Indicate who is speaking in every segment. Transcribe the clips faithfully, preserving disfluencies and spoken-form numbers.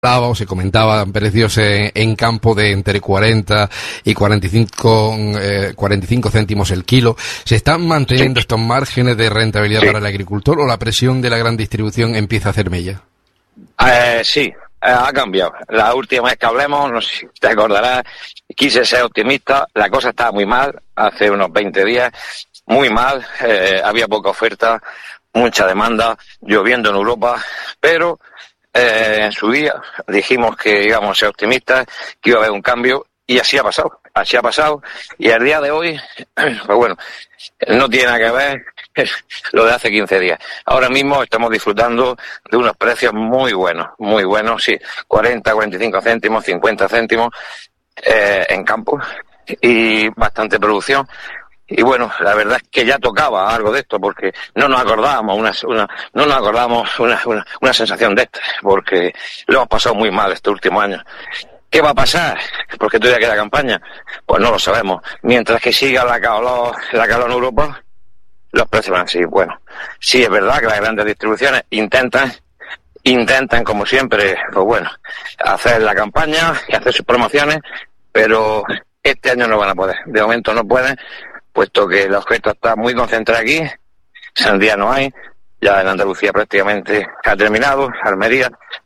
Speaker 1: hablaba o se comentaban precios en, en campo de entre cuarenta y cuarenta y cinco, eh, cuarenta y cinco céntimos el kilo. ¿Se están manteniendo
Speaker 2: Sí.
Speaker 1: estos márgenes de rentabilidad
Speaker 2: Sí.
Speaker 1: para el agricultor o la presión de la gran distribución empieza a hacer mella?
Speaker 2: Eh, sí, eh, ha cambiado. La última vez que hablemos, no sé si te acordarás, quise ser optimista, la cosa estaba muy mal, hace unos veinte días, muy mal, eh, había poca oferta, mucha demanda, lloviendo en Europa, pero eh, en su día dijimos que íbamos a ser optimistas, que iba a haber un cambio, y así ha pasado, así ha pasado, y al día de hoy, pues bueno, no tiene nada que ver lo de hace quince días. Ahora mismo estamos disfrutando de unos precios muy buenos, muy buenos, sí, cuarenta, cuarenta y cinco céntimos, cincuenta céntimos eh, en campo y bastante producción. Y bueno, la verdad es que ya tocaba algo de esto, porque no nos acordábamos una, una no nos acordábamos una, una, una sensación de esta, porque lo hemos pasado muy mal estos últimos años. ¿Qué va a pasar? Porque todavía queda campaña. Pues no lo sabemos. Mientras que siga la calor, la calor en Europa, los precios van a seguir buenos. Sí, es verdad que las grandes distribuciones intentan, intentan como siempre, pues bueno, hacer la campaña y hacer sus promociones, pero este año no van a poder. De momento no pueden, puesto que la oferta está muy concentrada aquí, sandía no hay, ya en Andalucía prácticamente ha terminado, Almería,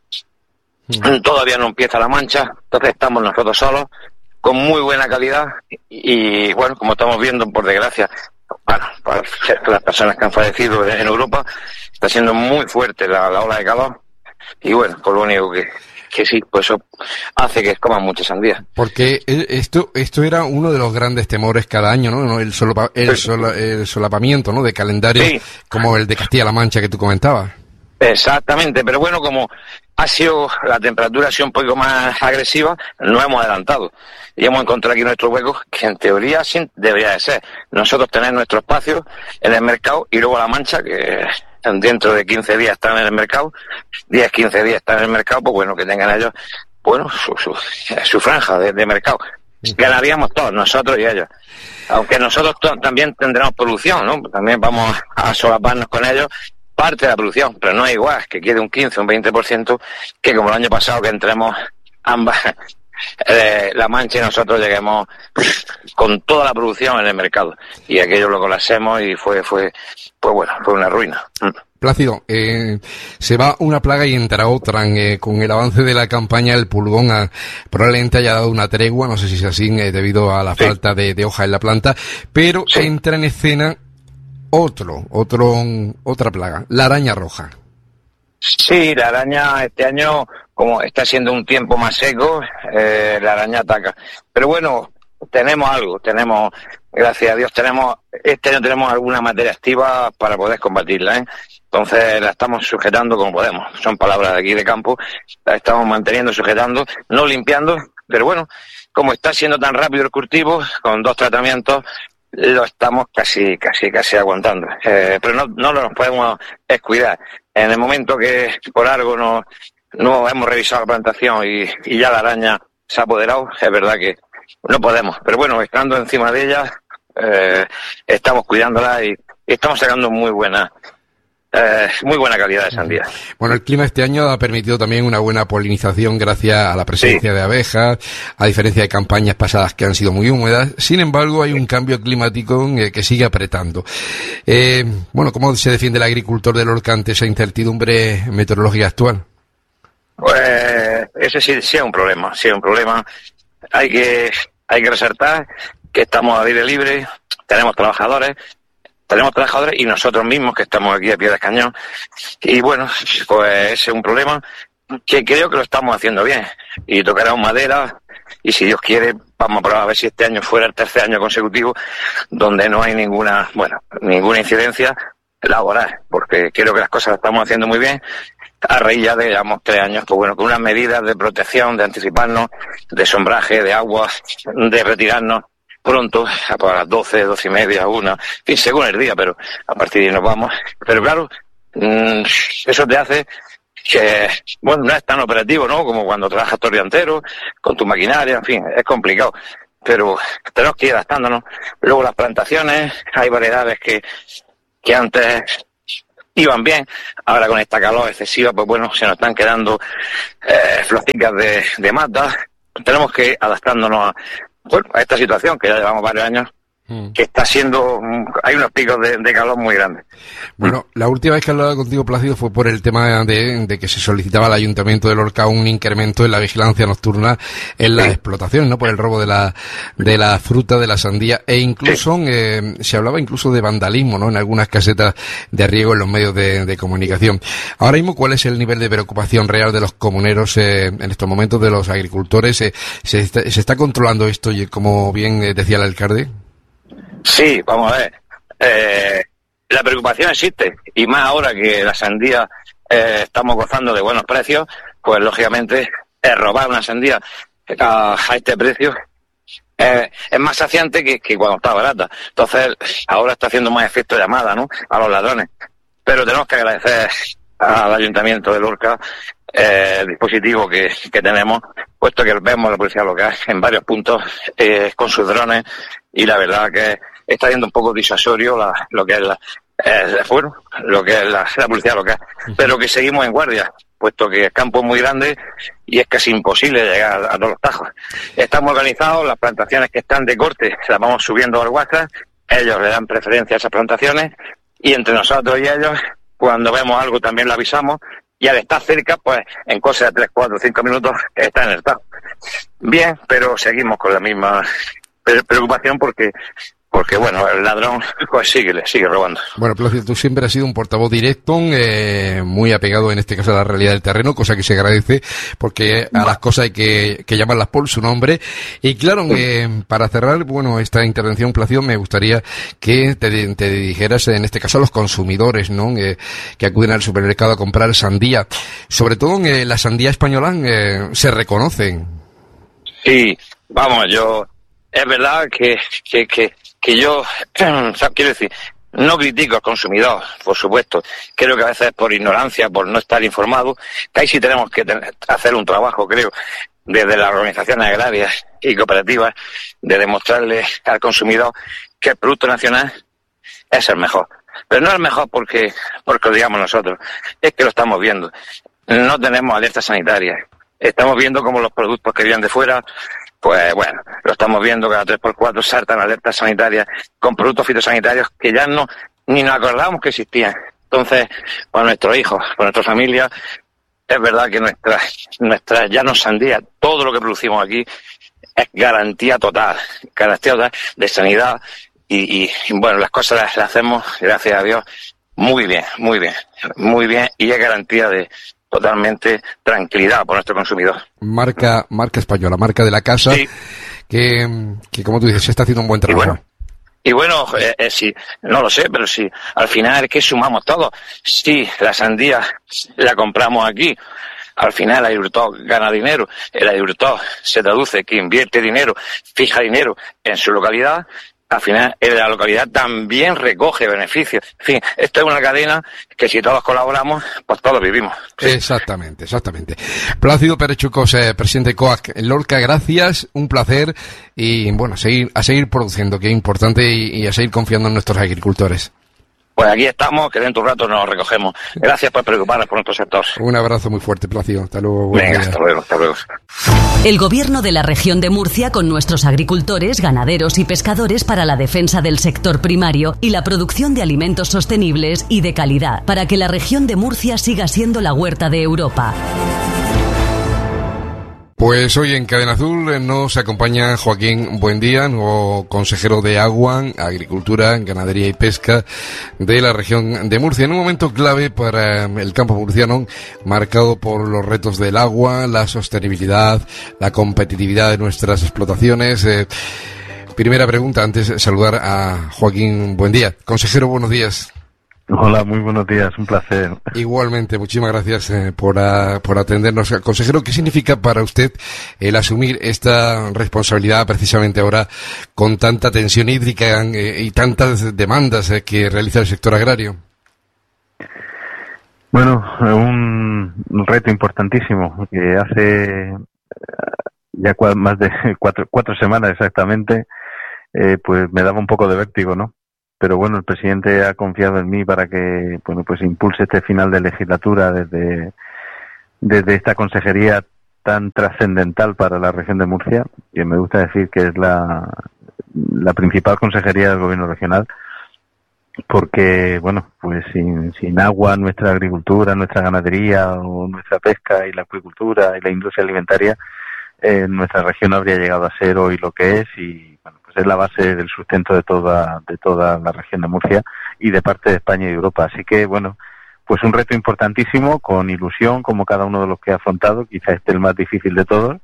Speaker 2: mm. todavía no empieza la Mancha, entonces estamos nosotros solos, con muy buena calidad, y, y bueno, como estamos viendo, por desgracia, bueno, para las personas que han fallecido en Europa, está siendo muy fuerte la, la ola de calor, y bueno, por lo único que... que sí, pues eso hace que coman mucha sandía.
Speaker 1: Porque esto esto era uno de los grandes temores cada año, ¿no? El, solapa, el, sola, el solapamiento, ¿no? De calendarios sí. como el de Castilla-La Mancha que tú comentabas.
Speaker 2: Exactamente, pero bueno, como ha sido, la temperatura ha sido un poco más agresiva, no hemos adelantado. Y hemos encontrado aquí nuestro hueco, que en teoría sí debería de ser. Nosotros tener nuestro espacio en el mercado y luego La Mancha, que dentro de quince días están en el mercado, diez, quince días están en el mercado, pues bueno, que tengan ellos, bueno, su, su, su franja de, de mercado. Ganaríamos todos, nosotros y ellos. Aunque nosotros to- también tendremos producción, ¿no? También vamos a solaparnos con ellos parte de la producción, pero no es igual que quede un quince, un veinte por ciento, que como el año pasado que entremos ambas, eh, La Mancha y nosotros lleguemos con toda la producción en el mercado. Y aquello lo colapsemos y fue, fue, pues bueno, fue una ruina.
Speaker 1: Plácido, eh, se va una plaga y entra otra. Eh, con el avance de la campaña, el pulgón ha, probablemente haya dado una tregua, no sé si es así, eh, debido a la sí. falta de, de hoja en la planta, pero sí. entra en escena otro, otro, otra plaga, la araña roja.
Speaker 2: Sí, la araña este año, como está siendo un tiempo más seco, eh, la araña ataca. Pero bueno, tenemos algo, tenemos, gracias a Dios, tenemos, este año tenemos alguna materia activa para poder combatirla, ¿eh? Entonces la estamos sujetando como podemos. Son palabras de aquí de campo, la estamos manteniendo, sujetando, no limpiando, pero bueno, como está siendo tan rápido el cultivo, con dos tratamientos, lo estamos casi, casi, casi aguantando. Eh, pero no, no nos podemos descuidar. En el momento que por algo no, no hemos revisado la plantación y, y ya la araña se ha apoderado, es verdad que no podemos. Pero bueno, estando encima de ella, eh, estamos cuidándola y, y estamos sacando muy buena, Eh, muy buena calidad de sandía.
Speaker 1: Bueno, el clima este año ha permitido también una buena polinización gracias a la presencia sí. de abejas, a diferencia de campañas pasadas que han sido muy húmedas. Sin embargo, hay un cambio climático eh, que sigue apretando. Eh, bueno, ¿cómo se defiende el agricultor del Lorca ante esa incertidumbre meteorológica actual?
Speaker 2: Pues ese sí, sí es un problema, sí es un problema. Hay que, hay que resaltar que estamos al aire libre, tenemos trabajadores, Tenemos trabajadores y nosotros mismos que estamos aquí a pie de cañón. Y bueno, pues ese es un problema que creo que lo estamos haciendo bien. Y tocaremos madera y si Dios quiere vamos a probar a ver si este año fuera el tercer año consecutivo donde no hay ninguna, bueno, ninguna incidencia laboral. Porque creo que las cosas las estamos haciendo muy bien. A raíz ya de, digamos, tres años, pues bueno, con unas medidas de protección, de anticiparnos, de sombraje, de agua, de retirarnos pronto, a las doce, doce y media, una, en fin, según el día, pero a partir de ahí nos vamos. Pero claro, mmm, eso te hace que, bueno, no es tan operativo, ¿no? Como cuando trabajas todo el día entero, con tu maquinaria, en fin, es complicado. Pero tenemos que ir adaptándonos. Luego las plantaciones, hay variedades que, que antes iban bien. Ahora con esta calor excesiva, pues bueno, se nos están quedando eh, floticas de, de mata. Tenemos que ir adaptándonos a, bueno, a esta situación que ya llevamos varios años, que está siendo, hay unos picos de, de calor muy grandes.
Speaker 1: Bueno, la última vez que hablaba contigo, Plácido, fue por el tema de, de que se solicitaba al Ayuntamiento de Lorca un incremento en la vigilancia nocturna en las explotaciones, ¿no? Por el robo de la de la fruta, de la sandía, e incluso sí. eh, se hablaba incluso de vandalismo, ¿no? En algunas casetas de riego en los medios de, de comunicación. Ahora mismo, ¿cuál es el nivel de preocupación real de los comuneros eh, en estos momentos, de los agricultores? Eh, ¿se, está, ¿Se está controlando esto, como bien eh, decía el alcalde?
Speaker 2: Sí, vamos a ver. Eh, la preocupación existe, y más ahora que la sandía eh, estamos gozando de buenos precios, pues lógicamente eh, robar una sandía a, a este precio eh, es más saciante que, que cuando está barata. Entonces ahora está haciendo más efecto llamada, ¿no?, a los ladrones. Pero tenemos que agradecer al Ayuntamiento de Lorca eh, el dispositivo que, que tenemos, puesto que vemos la policía local en varios puntos eh, con sus drones, y la verdad que está yendo un poco disuasorio la, lo que es la eh, bueno, lo que es la, la policía local, pero que seguimos en guardia, puesto que el campo es muy grande y es casi imposible llegar a, a todos los tajos. Estamos organizados, las plantaciones que están de corte las vamos subiendo al WhatsApp, ellos le dan preferencia a esas plantaciones, y entre nosotros y ellos, cuando vemos algo también lo avisamos, y al estar cerca, pues en cosa de tres, cuatro, cinco minutos está en el tajo. Bien, pero seguimos con la misma preocupación porque porque bueno, el ladrón pues sigue, sigue robando.
Speaker 1: Bueno, Plácido, tú siempre has sido un portavoz directo, eh, muy apegado en este caso a la realidad del terreno, cosa que se agradece, porque a las cosas hay que, que llamarlas por su nombre. Y claro, eh, para cerrar, bueno, esta intervención, Plácido, me gustaría que te, te dijeras en este caso a los consumidores, ¿no?, eh, que acuden al supermercado a comprar sandía. Sobre todo eh, la sandía española eh, se reconocen.
Speaker 2: Sí, vamos, yo... Es verdad que, que, que, que yo, quiero decir, no critico al consumidor, por supuesto. Creo que a veces por ignorancia, por no estar informado, que ahí sí tenemos que tener, hacer un trabajo, creo, desde las organizaciones agrarias y cooperativas, de demostrarle al consumidor que el producto nacional es el mejor. Pero no es el mejor porque, porque lo digamos nosotros, es que lo estamos viendo. No tenemos alertas sanitarias. Estamos viendo cómo los productos que vienen de fuera, pues bueno, lo estamos viendo, cada tres por cuatro saltan alertas sanitarias con productos fitosanitarios que ya no ni nos acordábamos que existían. Entonces, para nuestros hijos, para nuestra familia, es verdad que nuestra, nuestra ya no sandía, todo lo que producimos aquí es garantía total, garantía total de sanidad, y, y bueno, las cosas las, las hacemos, gracias a Dios, muy bien, muy bien, muy bien, y es garantía de totalmente tranquilidad por nuestro consumidor.
Speaker 1: Marca, marca española, marca de la casa, sí. que, que como tú dices, se está haciendo un buen trabajo.
Speaker 2: Y bueno, y bueno eh, eh, sí, no lo sé, pero sí, al final es que sumamos todo. Sí, la sandía la compramos aquí. Al final el agricultor gana dinero, el agricultor se traduce que invierte dinero, fija dinero en su localidad. Al final, en la localidad también recoge beneficios. En fin, esto es una cadena que si todos colaboramos, pues todos vivimos.
Speaker 1: Sí. Exactamente, exactamente. Plácido Pérez Chucos, eh, presidente de COAC en Lorca, gracias, un placer, y bueno, a seguir, a seguir produciendo, que es importante, y, y a seguir confiando en nuestros agricultores.
Speaker 2: Pues aquí estamos, que dentro de un rato nos recogemos. Gracias por preocuparnos por nuestro sector.
Speaker 1: Un abrazo muy fuerte, Plácido. Hasta luego.
Speaker 2: Venga, hasta luego, hasta luego.
Speaker 3: El Gobierno de la región de Murcia, con nuestros agricultores, ganaderos y pescadores, para la defensa del sector primario y la producción de alimentos sostenibles y de calidad, para que la región de Murcia siga siendo la huerta de Europa.
Speaker 1: Pues hoy en Cadena Azul nos acompaña Joaquín Buendía, nuevo consejero de Agua, Agricultura, Ganadería y Pesca de la región de Murcia, en un momento clave para el campo murciano, marcado por los retos del agua, la sostenibilidad, la competitividad de nuestras explotaciones. Eh, primera pregunta, antes de saludar a Joaquín Buendía. Consejero, buenos días.
Speaker 4: Hola, muy buenos días, un placer.
Speaker 1: Igualmente, muchísimas gracias eh, por, a, por atendernos. Consejero, ¿qué significa para usted el asumir esta responsabilidad precisamente ahora con tanta tensión hídrica eh, y tantas demandas eh, que realiza el sector agrario?
Speaker 4: Bueno, un, un reto importantísimo que hace ya cua, más de cuatro, cuatro semanas exactamente, eh, pues me daba un poco de vértigo, ¿no? pero bueno, el presidente ha confiado en mí para que, bueno, pues impulse este final de legislatura desde, desde esta consejería tan trascendental para la región de Murcia, que me gusta decir que es la, la principal consejería del gobierno regional, porque, bueno, pues sin, sin agua nuestra agricultura, nuestra ganadería o nuestra pesca y la acuicultura y la industria alimentaria, eh, nuestra región no habría llegado a ser hoy lo que es, y bueno, pues es la base del sustento de toda, de toda la región de Murcia y de parte de España y Europa. Así que, bueno, pues un reto importantísimo, con ilusión, como cada uno de los que he afrontado, quizás este el más difícil de todos,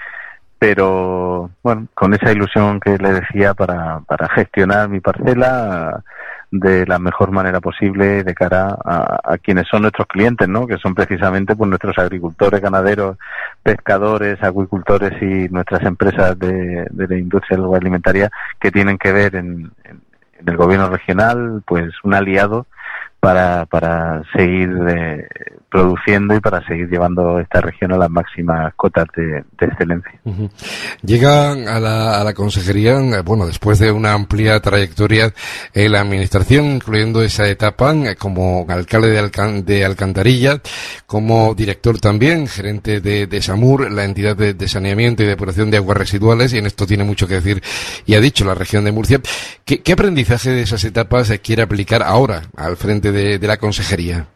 Speaker 4: pero bueno, con esa ilusión que le decía para, para gestionar mi parcela de la mejor manera posible de cara a, a quienes son nuestros clientes, ¿no? Que son precisamente pues nuestros agricultores, ganaderos, pescadores, acuicultores y nuestras empresas de, de la industria agroalimentaria, que tienen que ver en, en, en el gobierno regional pues un aliado para, para seguir eh, produciendo y para seguir llevando esta región a las máximas cotas de, de excelencia.
Speaker 1: Uh-huh. Llega a la, a la consejería, bueno, después de una amplia trayectoria en la administración, incluyendo esa etapa como alcalde de, Alcan- de Alcantarilla, como director también, gerente de, de SAMUR, la entidad de, de saneamiento y depuración de aguas residuales, y en esto tiene mucho que decir y ha dicho la región de Murcia. ¿Qué, qué aprendizaje de esas etapas se quiere aplicar ahora al frente de, de la consejería?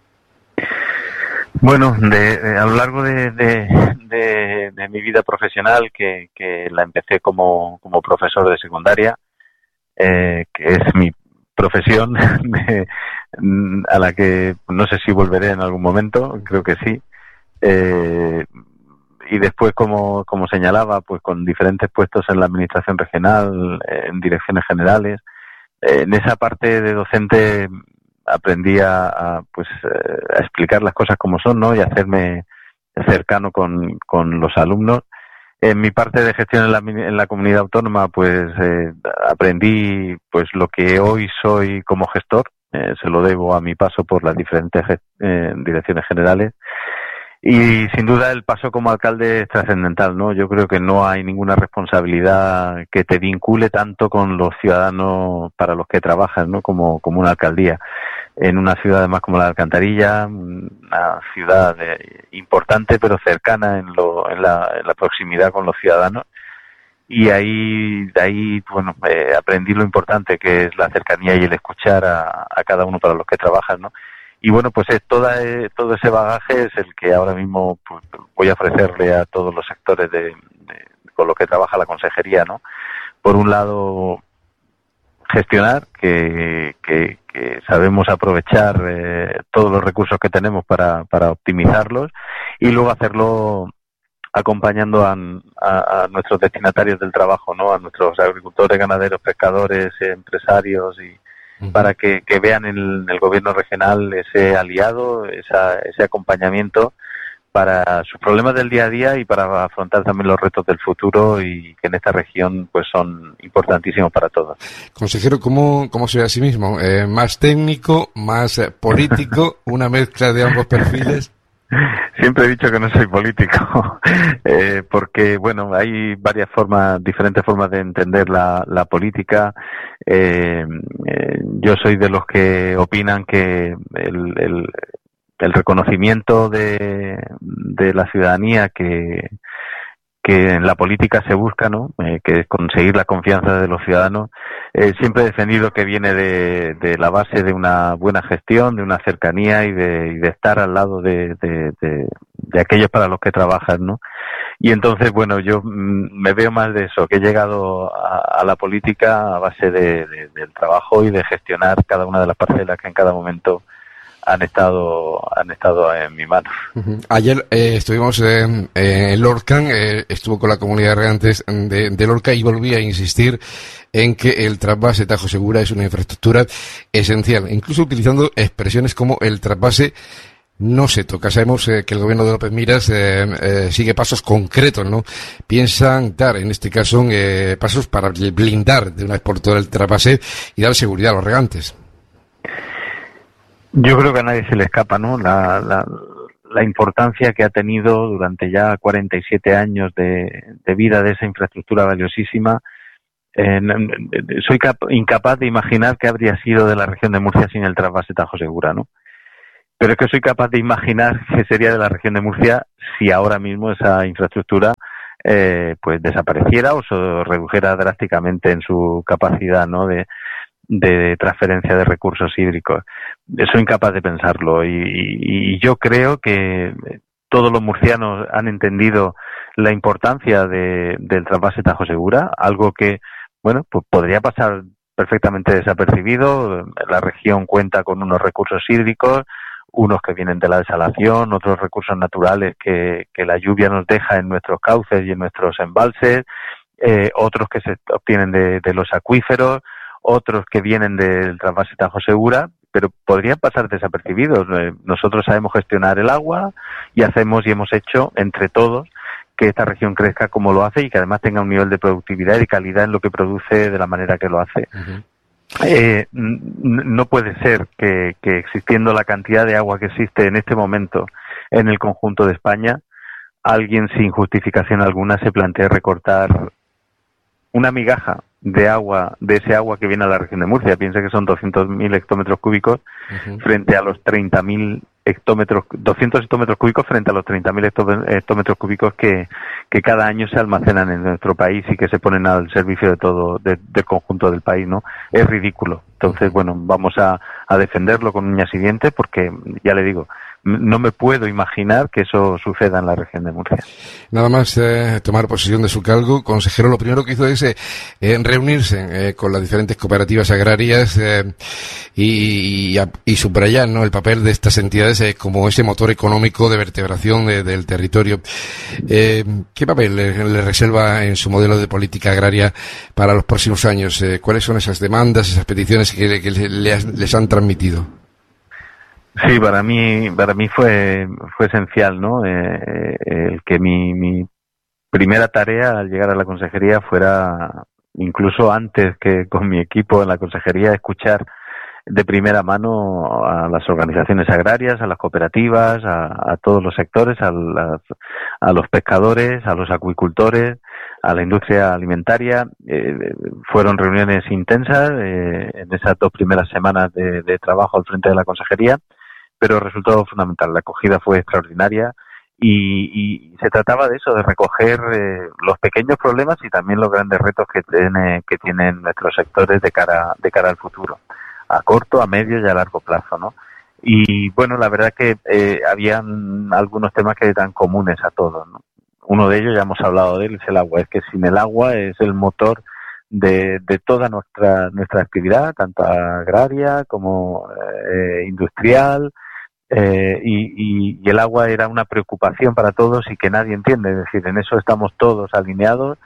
Speaker 4: Bueno, de, de, a lo largo de, de, de, de mi vida profesional, que, que la empecé como, como profesor de secundaria, eh, que es mi profesión, de, a la que no sé si volveré en algún momento, creo que sí. Eh, y después, como, como señalaba, pues con diferentes puestos en la administración regional, en direcciones generales. Eh, en esa parte de docente aprendí a, a pues a explicar las cosas como son, ¿no? Y hacerme cercano con, con los alumnos. En mi parte de gestión en la, en la comunidad autónoma, pues eh, aprendí pues lo que hoy soy como gestor. Eh, se lo debo a mi paso por las diferentes eh, direcciones generales. Y sin duda el paso como alcalde es trascendental, ¿no? Yo creo que no hay ninguna responsabilidad que te vincule tanto con los ciudadanos para los que trabajas, ¿no? Como, como una alcaldía. En una ciudad además como la de Alcantarilla, una ciudad de, importante pero cercana en, lo, en, la, en la proximidad con los ciudadanos. Y ahí, de ahí, bueno, eh, aprendí lo importante que es la cercanía y el escuchar a, a cada uno para los que trabajas, ¿no? Y bueno, pues es toda, eh, todo ese bagaje es el que ahora mismo pues, voy a ofrecerle a todos los sectores de, de, con los que trabaja la consejería, ¿no? Por un lado, gestionar, que, que, que sabemos aprovechar eh, todos los recursos que tenemos para, para optimizarlos, y luego hacerlo acompañando a, a, a nuestros destinatarios del trabajo, ¿no? A nuestros agricultores, ganaderos, pescadores, empresarios, y para que, que vean en el, en el gobierno regional ese aliado, esa, ese acompañamiento para sus problemas del día a día y para afrontar también los retos del futuro, y que en esta región pues son importantísimos para todos.
Speaker 1: Consejero, ¿cómo, cómo se ve a sí mismo? Eh, ¿Más técnico, más eh, político, una mezcla de ambos perfiles?
Speaker 4: Siempre he dicho que no soy político, eh, porque bueno, hay varias formas, diferentes formas de entender la, la política. Eh, eh, yo soy de los que opinan que el, el, el reconocimiento de, de la ciudadanía que, que en la política se busca, ¿no? Eh, que es conseguir la confianza de los ciudadanos. Eh, siempre he defendido que viene de, de la base de una buena gestión, de una cercanía y de, y de estar al lado de, de, de, de aquellos para los que trabajas, ¿no? Y entonces, bueno, yo mm, me veo más de eso, que he llegado a, a la política a base de, de, del trabajo y de gestionar cada una de las parcelas que en cada momento han estado han estado en mi mano.
Speaker 1: Uh-huh. Ayer eh, estuvimos eh, en Lorca, eh, estuvo con la comunidad de regantes de, de Lorca, y volví a insistir en que el trasvase Tajo Segura es una infraestructura esencial, incluso utilizando expresiones como el trasvase no se toca. Sabemos eh, que el gobierno de López Miras eh, eh, sigue pasos concretos, ¿no? Piensan dar, en este caso, eh, pasos para blindar de una vez por todas el trasvase y dar seguridad a los regantes.
Speaker 4: Yo creo que a nadie se le escapa, ¿no? La, la, la importancia que ha tenido durante ya cuarenta y siete años de, de vida de esa infraestructura valiosísima, Eh, soy cap- incapaz de imaginar qué habría sido de la región de Murcia sin el trasvase Tajo Segura, ¿no? Pero es que soy capaz de imaginar qué sería de la región de Murcia si ahora mismo esa infraestructura eh, pues desapareciera o se redujera drásticamente en su capacidad, ¿no?, de, de transferencia de recursos hídricos. Soy incapaz de pensarlo y, y, y yo creo que todos los murcianos han entendido la importancia de, del trasvase Tajo Segura, algo que, bueno, pues podría pasar perfectamente desapercibido. La región cuenta con unos recursos hídricos, unos que vienen de la desalación, otros recursos naturales que, que la lluvia nos deja en nuestros cauces y en nuestros embalses, eh, otros que se obtienen de, de los acuíferos, otros que vienen del trasvase Tajo Segura, pero podrían pasar desapercibidos. Eh, nosotros sabemos gestionar el agua y hacemos y hemos hecho entre todos que esta región crezca como lo hace y que además tenga un nivel de productividad y de calidad en lo que produce de la manera que lo hace. Uh-huh. Eh, no puede ser que, que existiendo la cantidad de agua que existe en este momento en el conjunto de España, alguien sin justificación alguna se plantee recortar una migaja de agua, de ese agua que viene a la región de Murcia. Piensa que son doscientos mil hectómetros cúbicos uh-huh. frente a los treinta mil hectómetros, doscientos hectómetros cúbicos frente a los treinta mil hectómetros cúbicos que, que cada año se almacenan en nuestro país y que se ponen al servicio de todo, de, del conjunto del país, ¿no? Es ridículo. Entonces, bueno, vamos a, a defenderlo con uñas y dientes porque, ya le digo, no me puedo imaginar que eso suceda en la región de Murcia.
Speaker 1: Nada más eh, tomar posesión de su cargo, consejero, lo primero que hizo es eh, reunirse eh, con las diferentes cooperativas agrarias eh, y, y, y subrayar, ¿no?, el papel de estas entidades eh, como ese motor económico de vertebración de, del territorio. Eh, ¿Qué papel le, le reserva en su modelo de política agraria para los próximos años? Eh, ¿Cuáles son esas demandas, esas peticiones que, que le, le, les han transmitido?
Speaker 4: Sí, para mí, para mí fue, fue esencial, ¿no? Eh, el que mi, mi primera tarea al llegar a la consejería fuera, incluso antes que con mi equipo en la consejería, escuchar de primera mano a las organizaciones agrarias, a las cooperativas, a, a todos los sectores, a, las, a los pescadores, a los acuicultores, a la industria alimentaria. Eh, fueron reuniones intensas eh, en esas dos primeras semanas de, de trabajo al frente de la consejería, pero resultó fundamental. La acogida fue extraordinaria y, y se trataba de eso, de recoger eh, los pequeños problemas y también los grandes retos que tiene, que tienen nuestros sectores de cara, de cara al futuro, a corto, a medio y a largo plazo, ¿no? Y bueno, la verdad que eh, habían algunos temas que eran comunes a todos, ¿no? Uno de ellos, ya hemos hablado de él, es el agua. Es que sin el agua es el motor de, de toda nuestra nuestra actividad, tanto agraria como eh, industrial, eh, y, y, y el agua era una preocupación para todos y que nadie entiende. Es decir, en eso estamos todos alineados.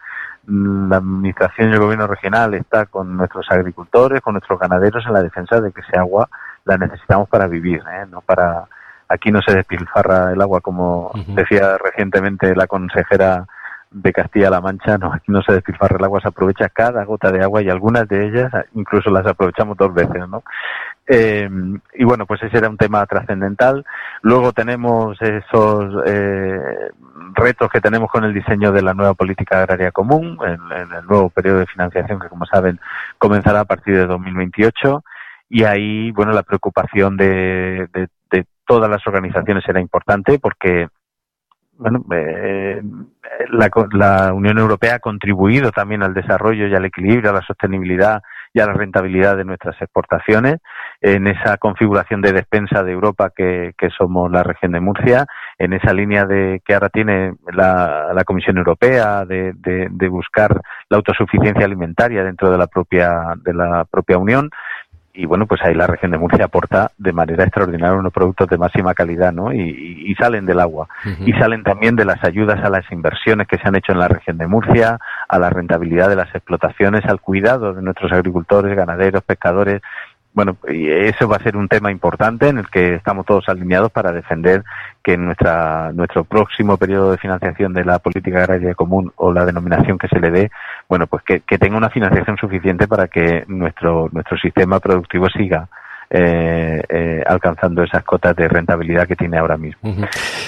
Speaker 4: La administración y el gobierno regional está con nuestros agricultores, con nuestros ganaderos en la defensa de que ese agua la necesitamos para vivir, ¿eh? No para... Aquí no se despilfarra el agua, como uh-huh. decía recientemente la consejera de Castilla-La Mancha. No, aquí no se despilfarra el agua, se aprovecha cada gota de agua y algunas de ellas incluso las aprovechamos dos veces, ¿no? Eh, y bueno, pues ese era un tema trascendental. Luego tenemos esos eh, retos que tenemos con el diseño de la nueva política agraria común, en, en el nuevo periodo de financiación que, como saben, comenzará a partir de dos mil veintiocho. Y ahí, bueno, la preocupación de, de, de todas las organizaciones era importante porque, bueno, eh, la, la Unión Europea ha contribuido también al desarrollo y al equilibrio, a la sostenibilidad y a la rentabilidad de nuestras exportaciones en esa configuración de despensa de Europa que, que somos la región de Murcia, en esa línea de que ahora tiene la, la Comisión Europea de, de, de buscar la autosuficiencia alimentaria dentro de la propia de la propia Unión. Y bueno, pues ahí la región de Murcia aporta de manera extraordinaria unos productos de máxima calidad, ¿no? Y, y, y salen del agua. Uh-huh. Y salen también de las ayudas a las inversiones que se han hecho en la región de Murcia, a la rentabilidad de las explotaciones, al cuidado de nuestros agricultores, ganaderos, pescadores. Bueno, y eso va a ser un tema importante en el que estamos todos alineados para defender que nuestra nuestro próximo periodo de financiación de la política agraria común, o la denominación que se le dé, bueno, pues que, que tenga una financiación suficiente para que nuestro nuestro sistema productivo siga eh, eh, alcanzando esas cotas de rentabilidad que tiene ahora mismo. Uh-huh.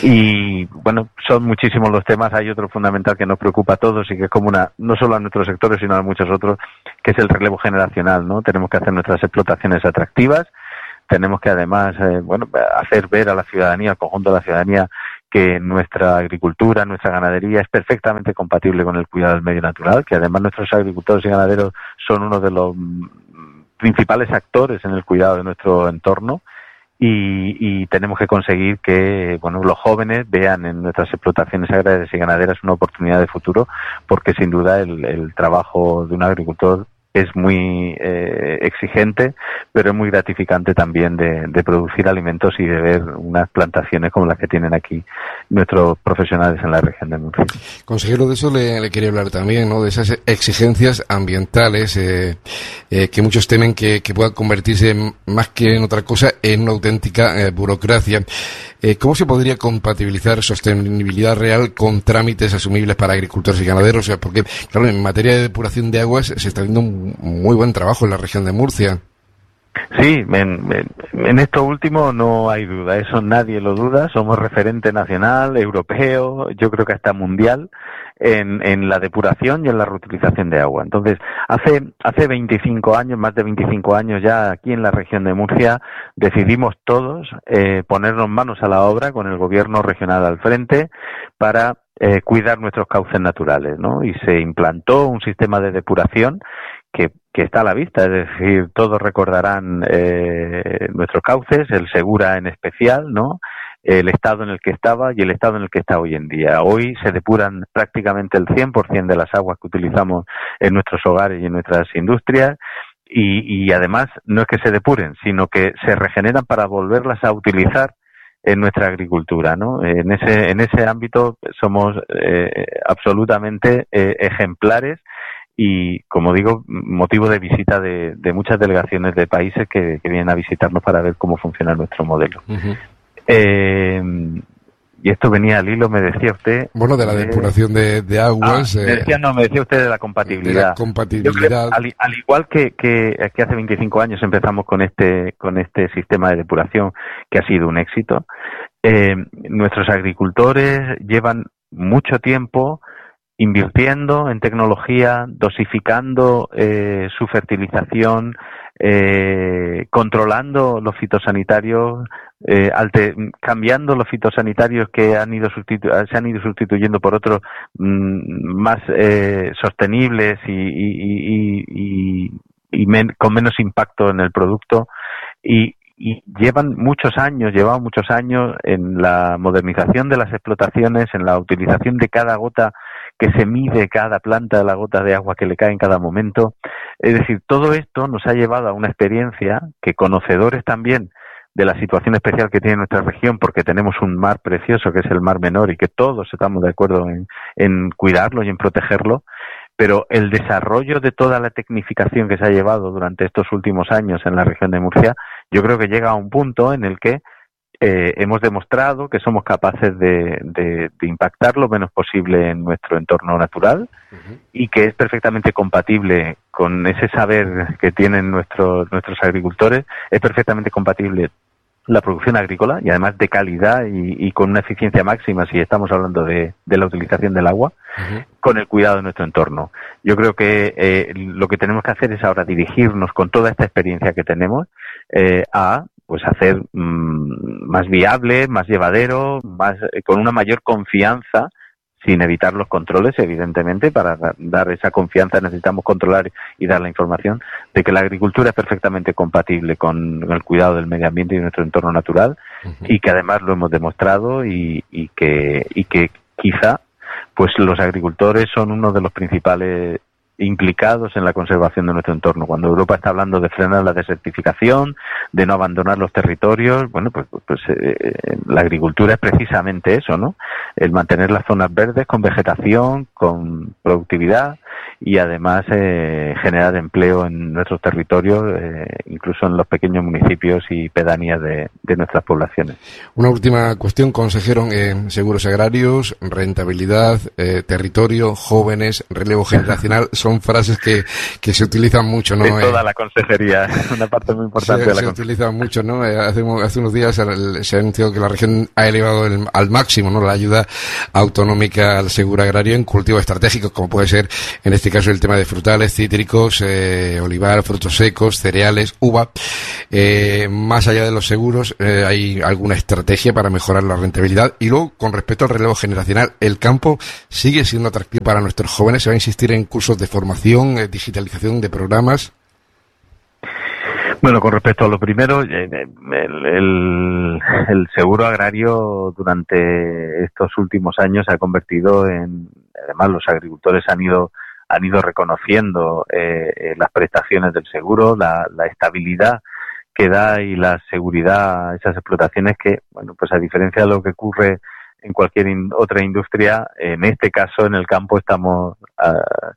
Speaker 4: Y bueno, son muchísimos los temas. Hay otro fundamental que nos preocupa a todos y que es como una, no solo a nuestros sectores, sino a muchos otros, que es el relevo generacional, ¿no? Tenemos que hacer nuestras explotaciones atractivas. Tenemos que además, eh, bueno, hacer ver a la ciudadanía, al conjunto de la ciudadanía, que nuestra agricultura, nuestra ganadería es perfectamente compatible con el cuidado del medio natural, que además nuestros agricultores y ganaderos son uno de los principales actores en el cuidado de nuestro entorno. Y, y tenemos que conseguir que, bueno, los jóvenes vean en nuestras explotaciones agrarias y ganaderas una oportunidad de futuro, porque sin duda el, el trabajo de un agricultor es muy eh, exigente, pero es muy gratificante también de, de producir alimentos y de ver unas plantaciones como las que tienen aquí nuestros profesionales en la región de Murcia.
Speaker 1: Consejero, de eso le, le quería hablar también, ¿no? De esas exigencias ambientales eh, eh, que muchos temen que, que puedan convertirse en, más que en otra cosa en una auténtica eh, burocracia. Eh, ¿Cómo se podría compatibilizar sostenibilidad real con trámites asumibles para agricultores y ganaderos? O sea, porque, claro, en materia de depuración de aguas se está haciendo un muy buen trabajo en la región de Murcia.
Speaker 4: Sí, en, en, en esto último no hay duda, eso nadie lo duda, somos referente nacional, europeo, yo creo que hasta mundial en, en la depuración y en la reutilización de agua. Entonces, hace hace veinticinco años, más de veinticinco años ya aquí en la región de Murcia, decidimos todos eh, ponernos manos a la obra con el gobierno regional al frente para eh, cuidar nuestros cauces naturales, ¿no? Y se implantó un sistema de depuración que, que está a la vista, es decir, todos recordarán eh, nuestros cauces, el Segura en especial, ¿no? El estado en el que estaba y el estado en el que está hoy en día. Hoy se depuran prácticamente el cien por ciento de las aguas que utilizamos en nuestros hogares y en nuestras industrias y, y además no es que se depuren, sino que se regeneran para volverlas a utilizar en nuestra agricultura, ¿no? En ese en ese ámbito somos eh, absolutamente eh, ejemplares y, como digo, motivo de visita de, de muchas delegaciones de países que, que vienen a visitarnos para ver cómo funciona nuestro modelo. Uh-huh. Eh, y esto venía al hilo, me decía usted...
Speaker 1: Bueno, de la depuración de, de aguas...
Speaker 4: Ah, me decía, no, me decía usted de la compatibilidad.
Speaker 1: De la compatibilidad.
Speaker 4: Creo, al, al igual que, que, que hace veinticinco años empezamos con este, con este sistema de depuración, que ha sido un éxito, eh, nuestros agricultores llevan mucho tiempo invirtiendo en tecnología, dosificando eh, su fertilización, eh, controlando los fitosanitarios, eh, alter, cambiando los fitosanitarios que han ido sustitu- se han ido sustituyendo por otros mmm, más eh, sostenibles y, y, y, y, y men- con menos impacto en el producto y y llevan muchos años, llevan muchos años en la modernización de las explotaciones, en la utilización de cada gota que se mide, cada planta, la gota de agua que le cae en cada momento. Es decir, todo esto nos ha llevado a una experiencia que, conocedores también de la situación especial que tiene nuestra región, porque tenemos un mar precioso que es el Mar Menor y que todos estamos de acuerdo en, en cuidarlo y en protegerlo, pero el desarrollo de toda la tecnificación que se ha llevado durante estos últimos años en la región de Murcia, yo creo que llega a un punto en el que eh, hemos demostrado que somos capaces de, de, de impactar lo menos posible en nuestro entorno natural uh-huh. y que es perfectamente compatible con ese saber que tienen nuestros nuestros agricultores, es perfectamente compatible la producción agrícola y además de calidad y, y con una eficiencia máxima si estamos hablando de, de la utilización del agua, uh-huh. con el cuidado de nuestro entorno. Yo creo que eh, lo que tenemos que hacer es ahora dirigirnos con toda esta experiencia que tenemos eh, a pues hacer mmm, más viable, más llevadero, más eh, con una mayor confianza, sin evitar los controles, evidentemente. Para dar esa confianza necesitamos controlar y dar la información de que la agricultura es perfectamente compatible con el cuidado del medio ambiente y de nuestro entorno natural, uh-huh. y que además lo hemos demostrado y, y que y que quizá pues los agricultores son uno de los principales implicados en la conservación de nuestro entorno. Cuando Europa está hablando de frenar la desertificación, de no abandonar los territorios, bueno, pues, pues eh, la agricultura es precisamente eso, ¿no? El mantener las zonas verdes con vegetación, con productividad y además eh, generar empleo en nuestros territorios, eh, incluso en los pequeños municipios y pedanías de, de nuestras poblaciones.
Speaker 1: Una última cuestión, consejero, eh, seguros agrarios, rentabilidad, eh, territorio, jóvenes, relevo generacional, son frases que, que se utilizan mucho, ¿no?
Speaker 4: En toda la consejería, una parte muy importante
Speaker 1: se,
Speaker 4: de la
Speaker 1: se
Speaker 4: consejería.
Speaker 1: utilizan mucho, ¿no? Eh, hace, hace unos días se ha anunciado que la región ha elevado el, al máximo, ¿no?, la ayuda autonómica al seguro agrario en cultivos estratégicos, como puede ser en este caso el tema de frutales, cítricos, eh, olivar, frutos secos, cereales, uva. Eh, más allá de los seguros, eh, hay alguna estrategia para mejorar la rentabilidad. Y luego, con respecto al relevo generacional, el campo sigue siendo atractivo para nuestros jóvenes. Se va a insistir en cursos de formación, eh, digitalización de programas.
Speaker 4: Bueno, con respecto a lo primero, el, el, el seguro agrario durante estos últimos años se ha convertido en, además los agricultores han ido han ido reconociendo eh, las prestaciones del seguro, la, la estabilidad que da y la seguridad a esas explotaciones que, bueno, pues a diferencia de lo que ocurre en cualquier in, otra industria, en este caso en el campo estamos a,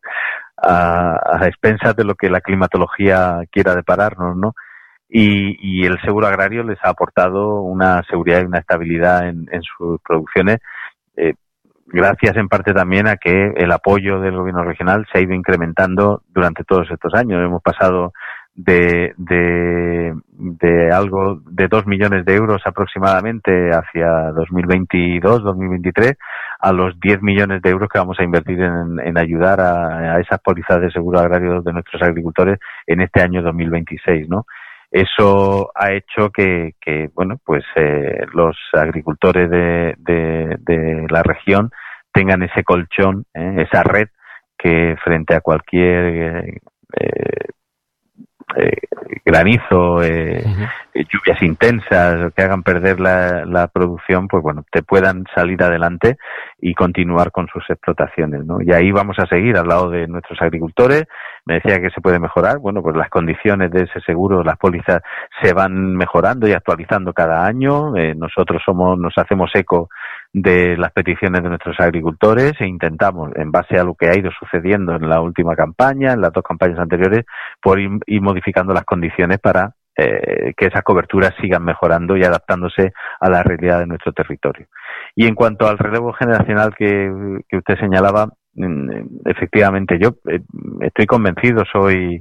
Speaker 4: a, a expensas de lo que la climatología quiera depararnos, ¿no? Y, y el seguro agrario les ha aportado una seguridad y una estabilidad en, en sus producciones, eh, gracias en parte también a que el apoyo del gobierno regional se ha ido incrementando durante todos estos años. Hemos pasado de, de, de algo de dos millones de euros aproximadamente hacia dos mil veintidós, dos mil veintitrés a los diez millones de euros que vamos a invertir en, en ayudar a, a esas pólizas de seguro agrario de nuestros agricultores en este año dos mil veintiséis, ¿no? Eso ha hecho que, que bueno, pues eh, los agricultores de, de, de la región tengan ese colchón, eh, esa red que frente a cualquier eh, eh, granizo, eh, uh-huh. lluvias intensas que hagan perder la, la producción, pues bueno, te puedan salir adelante y continuar con sus explotaciones, ¿no? Y ahí vamos a seguir al lado de nuestros agricultores. Me decía que se puede mejorar. Bueno, pues las condiciones de ese seguro, las pólizas se van mejorando y actualizando cada año. Eh, nosotros somos, nos hacemos eco de las peticiones de nuestros agricultores e intentamos, en base a lo que ha ido sucediendo en la última campaña, en las dos campañas anteriores, por ir, ir modificando las condiciones para eh, que esas coberturas sigan mejorando y adaptándose a la realidad de nuestro territorio. Y en cuanto al relevo generacional que, que usted señalaba, efectivamente yo eh, estoy convencido, soy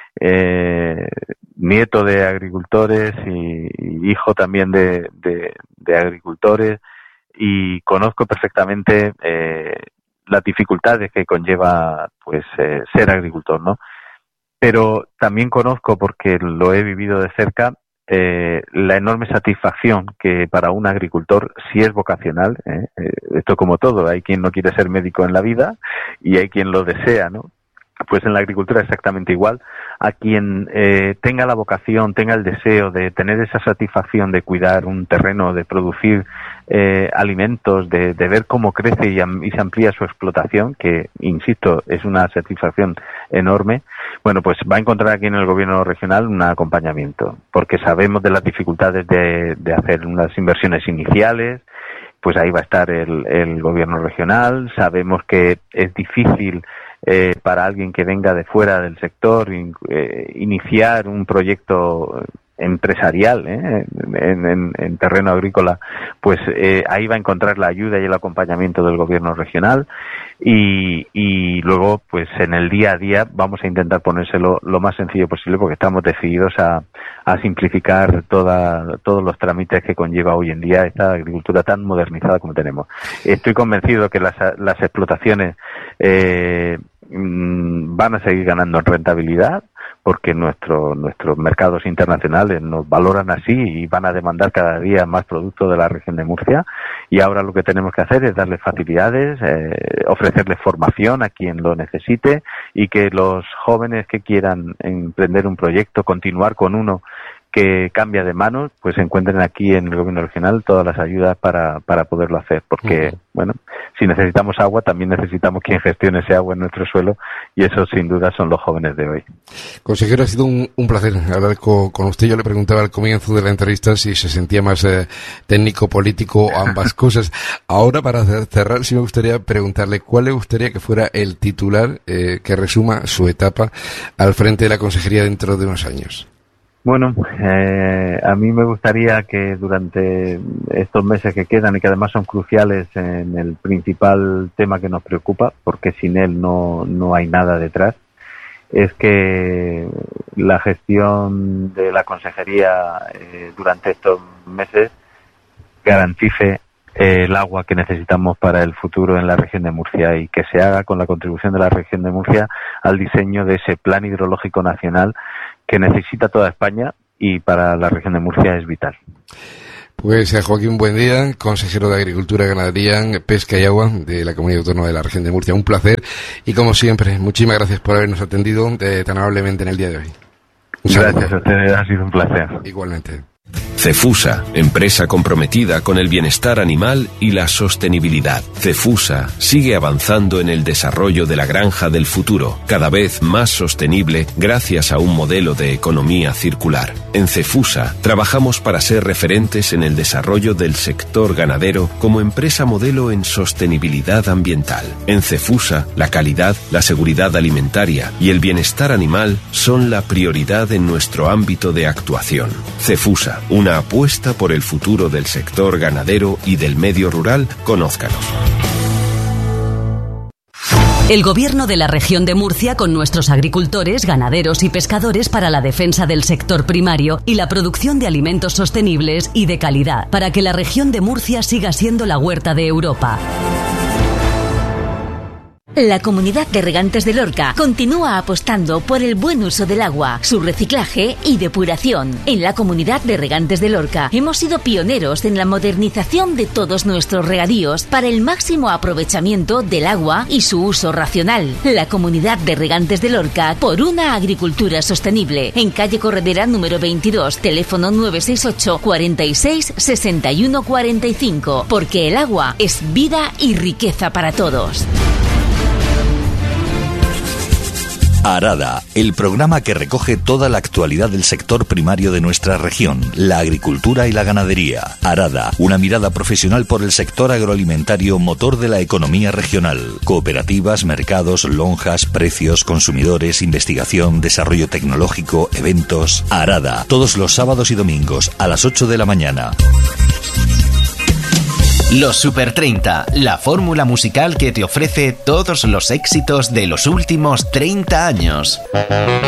Speaker 4: eh, nieto de agricultores y, y hijo también de, de, de agricultores y conozco perfectamente eh, las dificultades que conlleva pues eh, ser agricultor, ¿no? Pero también conozco, porque lo he vivido de cerca, eh, la enorme satisfacción que para un agricultor, si es vocacional, eh, eh, esto como todo, hay quien no quiere ser médico en la vida y hay quien lo desea, ¿no? Pues en la agricultura exactamente igual. A quien eh, tenga la vocación, tenga el deseo de tener esa satisfacción de cuidar un terreno, de producir eh, alimentos, de, de ver cómo crece y, am, y se amplía su explotación, que, insisto, es una satisfacción enorme, bueno, pues va a encontrar aquí en el gobierno regional un acompañamiento, porque sabemos de las dificultades de, de hacer unas inversiones iniciales. Pues ahí va a estar el, el gobierno regional. Sabemos que es difícil Eh, para alguien que venga de fuera del sector, in, eh, iniciar un proyecto empresarial eh, en, en, en terreno agrícola, pues eh, ahí va a encontrar la ayuda y el acompañamiento del gobierno regional y, y luego pues en el día a día vamos a intentar ponérselo lo más sencillo posible, porque estamos decididos a, a simplificar toda, todos los trámites que conlleva hoy en día esta agricultura tan modernizada como tenemos. Estoy convencido que las, las explotaciones eh, van a seguir ganando en rentabilidad, porque nuestro, nuestros mercados internacionales nos valoran así y van a demandar cada día más productos de la región de Murcia, y ahora lo que tenemos que hacer es darles facilidades, eh, ofrecerles formación a quien lo necesite, y que los jóvenes que quieran emprender un proyecto, continuar con uno que cambia de manos, pues se encuentren aquí en el gobierno regional todas las ayudas para, para poderlo hacer, porque, uh-huh. bueno, si necesitamos agua, también necesitamos quien gestione ese agua en nuestro suelo, y eso sin duda son los jóvenes de hoy.
Speaker 1: Consejero, ha sido un, un placer hablar con, con usted. Yo le preguntaba al comienzo de la entrevista si se sentía más eh, técnico, político, ambas cosas. Ahora, para cerrar, sí me gustaría preguntarle cuál le gustaría que fuera el titular eh, que resuma su etapa al frente de la consejería dentro de unos años.
Speaker 4: Bueno, eh, a mí me gustaría que durante estos meses que quedan y que además son cruciales en el principal tema que nos preocupa, porque sin él no, no hay nada detrás, es que la gestión de la consejería eh, durante estos meses garantice eh, el agua que necesitamos para el futuro en la región de Murcia, y que se haga con la contribución de la región de Murcia al diseño de ese plan hidrológico nacional que necesita toda España y para la región de Murcia es vital.
Speaker 1: Pues Joaquín Buendía, consejero de Agricultura, Ganadería, Pesca y Agua de la Comunidad Autónoma de la Región de Murcia. Un placer y, como siempre, muchísimas gracias por habernos atendido eh, tan amablemente en el día de hoy.
Speaker 4: Un gracias a ustedes, ha sido un placer.
Speaker 1: Igualmente.
Speaker 5: Cefusa, empresa comprometida con el bienestar animal y la sostenibilidad. Cefusa sigue avanzando en el desarrollo de la granja del futuro, cada vez más sostenible gracias a un modelo de economía circular. En Cefusa trabajamos para ser referentes en el desarrollo del sector ganadero como empresa modelo en sostenibilidad ambiental. En Cefusa, la calidad, la seguridad alimentaria y el bienestar animal son la prioridad en nuestro ámbito de actuación. Cefusa, una apuesta por el futuro del sector ganadero y del medio rural. Conózcanos.
Speaker 3: El Gobierno de la Región de Murcia, con nuestros agricultores, ganaderos y pescadores, para la defensa del sector primario y la producción de alimentos sostenibles y de calidad, para que la región de Murcia siga siendo la huerta de Europa.
Speaker 6: La Comunidad de Regantes de Lorca continúa apostando por el buen uso del agua, su reciclaje y depuración. En la Comunidad de Regantes de Lorca hemos sido pioneros en la modernización de todos nuestros regadíos para el máximo aprovechamiento del agua y su uso racional. La Comunidad de Regantes de Lorca, por una agricultura sostenible. En calle Corredera número veintidós, teléfono nueve seis ocho, cuarenta y seis, sesenta y uno cuarenta y cinco. Porque el agua es vida y riqueza para todos.
Speaker 7: Arada, el programa que recoge toda la actualidad del sector primario de nuestra región, la agricultura y la ganadería. Arada, una mirada profesional por el sector agroalimentario, motor de la economía regional. Cooperativas, mercados, lonjas, precios, consumidores, investigación, desarrollo tecnológico, eventos. Arada, todos los sábados y domingos a las ocho de la mañana.
Speaker 8: Los Super treinta, la fórmula musical que te ofrece todos los éxitos de los últimos treinta años.